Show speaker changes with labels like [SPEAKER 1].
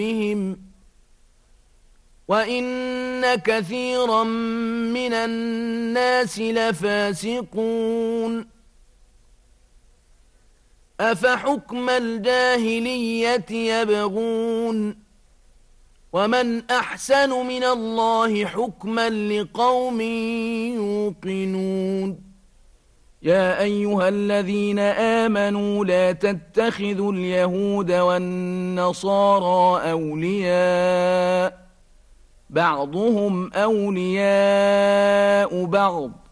[SPEAKER 1] وَإِنَّ كَثِيرًا مِنَ النَّاسِ لَفَاسِقُونَ أَفَحُكْمَ الْجَاهِلِيَّةِ يَبْغُونَ وَمَنْ أَحْسَنُ مِنَ اللَّهِ حُكْمًا لِقَوْمٍ يُوقِنُونَ يَا أَيُّهَا الَّذِينَ آمَنُوا لَا تَتَّخِذُوا الْيَهُودَ وَالنَّصَارَىٰ أَوْلِيَاءَ بَعْضُهُمْ أَوْلِيَاءُ بَعْضٍ